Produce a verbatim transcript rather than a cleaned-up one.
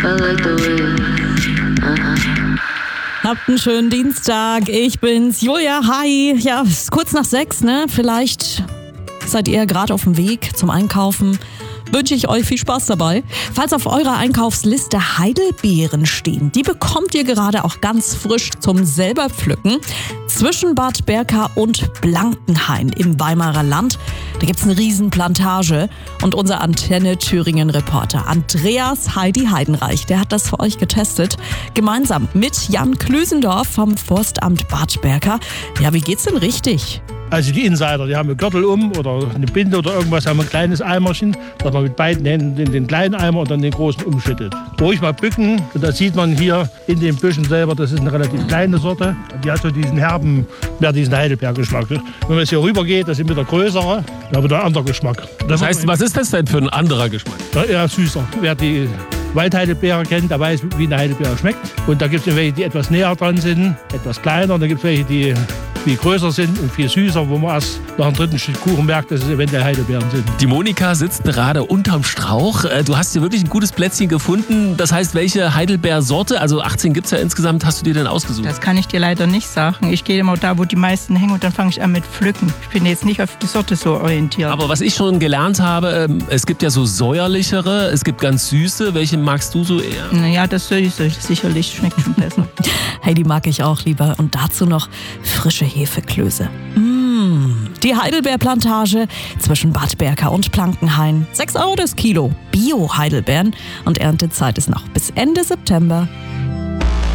Habt einen schönen Dienstag. Ich bin's, Julia. Hi. Ja, es ist kurz nach sechs, ne? Vielleicht seid ihr gerade auf dem Weg zum Einkaufen. Wünsche ich euch viel Spaß dabei. Falls auf eurer Einkaufsliste Heidelbeeren stehen, die bekommt ihr gerade auch ganz frisch zum selber pflücken. Zwischen Bad Berka und Blankenhain im Weimarer Land. Da gibt's eine Riesenplantage. Und unser Antenne Thüringen-Reporter Andreas Heidi Heidenreich, der hat das für euch getestet. Gemeinsam mit Jan Klüsendorf vom Forstamt Bad Berka. Ja, wie geht's denn richtig? Also die Insider, die haben einen Gürtel um oder eine Binde oder irgendwas, haben ein kleines Eimerchen, dass man mit beiden Händen in den kleinen Eimer und dann den großen umschüttet. Ruhig mal bücken und da sieht man hier in den Büschen selber, das ist eine relativ kleine Sorte. Die hat so diesen herben, mehr diesen Heidelbeergeschmack. Wenn man jetzt hier rüber geht, das sind wieder größere, da haben wir einen anderen Geschmack. Das heißt, was ist das denn für ein anderer Geschmack? Ja, eher süßer. Wer die Waldheidelbeere kennt, der weiß, wie eine Heidelbeere schmeckt. Und da gibt es welche, die etwas näher dran sind, etwas kleiner. Und da gibt es welche, die viel größer sind und viel süßer, wo man erst nach dem dritten Stück Kuchen merkt, dass es eventuell Heidelbeeren sind. Die Monika sitzt gerade unterm Strauch. Du hast hier wirklich ein gutes Plätzchen gefunden. Das heißt, welche Heidelbeersorte, also achtzehn gibt es ja insgesamt, hast du dir denn ausgesucht? Das kann ich dir leider nicht sagen. Ich gehe immer da, wo die meisten hängen und dann fange ich an mit Pflücken. Ich bin jetzt nicht auf die Sorte so orientiert. Aber was ich schon gelernt habe, es gibt ja so säuerlichere, es gibt ganz süße. Welche magst du so eher? Naja, das Süße sicherlich schmeckt schon besser. Hey, die mag ich auch lieber. Und dazu noch frische Hefeklöße. Mmh, die Heidelbeerplantage zwischen Bad Berka und Blankenhain. sechs Euro das Kilo. Bio-Heidelbeeren. Und Erntezeit ist noch bis Ende September.